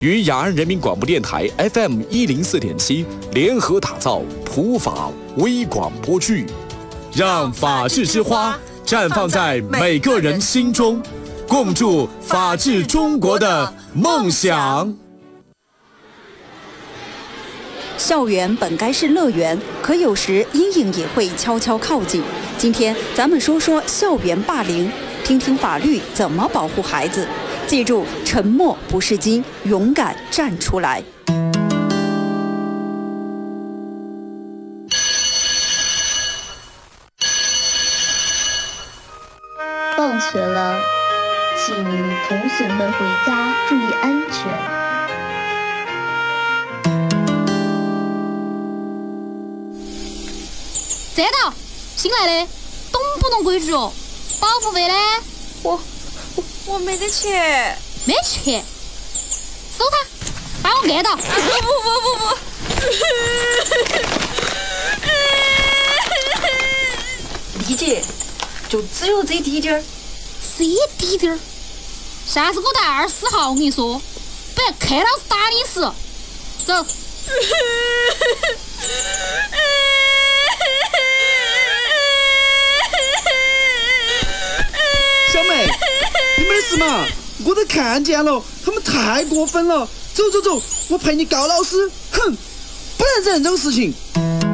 与雅安人民广播电台 FM104.7联合打造普法微广播剧，让法治之花绽放在每个人心中，共筑法治中国的梦想。 校园本该是乐园，可有时阴影也会悄悄靠近。今天咱们说说校园霸凌，听听法律怎么保护孩子。记住，沉默不是金，勇敢站出来。 放学了，请同学们回家注意安全。 站到！新来的，懂不懂规矩哦？保护费呢？ 我没得钱。 没钱？收他，把我按到！ 不！丽姐，就只有这滴点儿。 这滴点儿？下次给我带24号，我跟你说，不然看老师打你死。走。 小妹，你没事嘛？我都看见了，他们太过分了。走，我陪你告老师。哼，不能忍这种事情。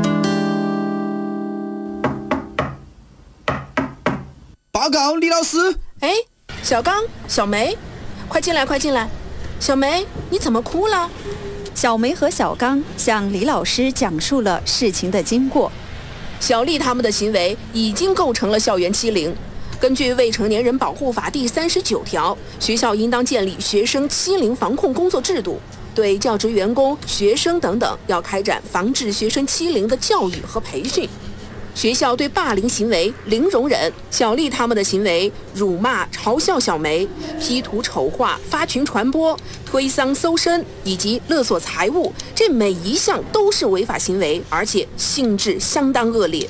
报告李老师。 哎，小刚、小梅，快进来！小梅，你怎么哭了？ 小梅和小刚向李老师讲述了事情的经过。 小丽他们的行为已经构成了校园欺凌。根据《未成年人保护法》第39条，学校应当建立学生欺凌防控工作制度，对教职员工、学生等等要开展防治学生欺凌的教育和培训。学校对霸凌行为零容忍。小丽他们的行为辱骂、嘲笑小梅、P 图丑化、发群传播、推搡搜身以及勒索财物，这每一项都是违法行为，而且性质相当恶劣。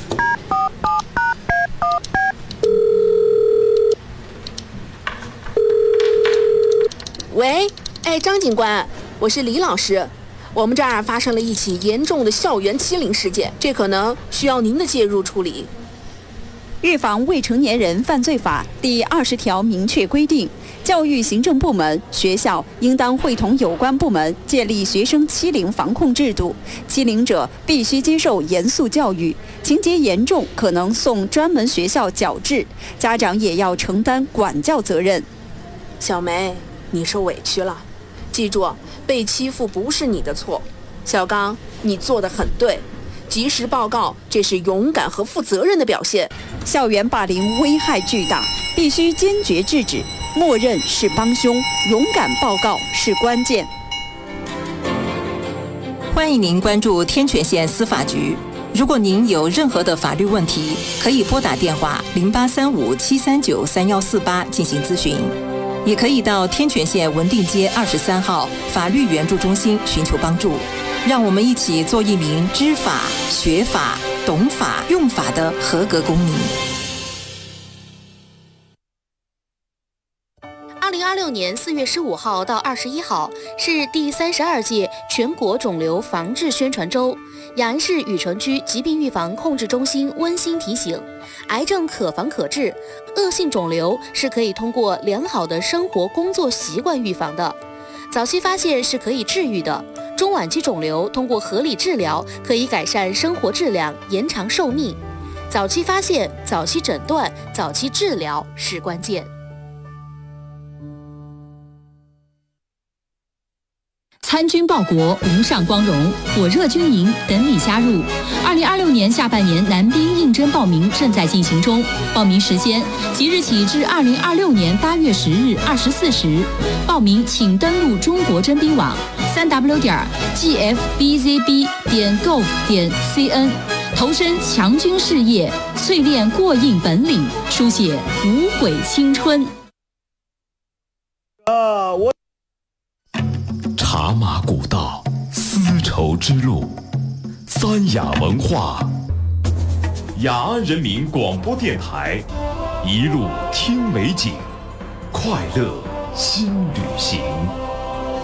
喂，张警官，我是李老师。我们这儿发生了一起严重的校园欺凌事件，这可能需要您的介入处理。 预防未成年人犯罪法第20条明确规定，教育行政部门、学校应当会同有关部门建立学生欺凌防控制度，欺凌者必须接受严肃教育，情节严重可能送专门学校矫治，家长也要承担管教责任。 小梅，你受委屈了，记住，被欺负不是你的错。小刚，你做得很对，及时报告，这是勇敢和负责任的表现。 校园霸凌危害巨大，必须坚决制止，默认是帮凶，勇敢报告是关键。 欢迎您关注天泉县司法局。如果您有任何的法律问题，可以拨打电话0835-739-3148进行咨询。也可以到天泉县文定街23号法律援助中心寻求帮助。让我们一起做一名知法、学法、懂法、用法的合格公民。 2026年4月15号到21号是第32届全国肿瘤防治宣传周。雅安市禹城区疾病预防控制中心温馨提醒：癌症可防可治，恶性肿瘤是可以通过良好的生活工作习惯预防的。早期发现是可以治愈的，中晚期肿瘤通过合理治疗可以改善生活质量，延长寿命。早期发现、早期诊断、早期治疗是关键。 参军报国，无上光荣，火热军营等你加入。2026年下半年男兵应征报名正在进行中，报名时间即日起至2026年8月10日24时。报名请登录中国征兵网3w.gfbzb.gov.cn，投身强军事业，淬炼过硬本领，书写无悔青春。 茶马古道，丝绸之路，三雅文化，雅安人民广播电台，一路听美景，快乐新旅行。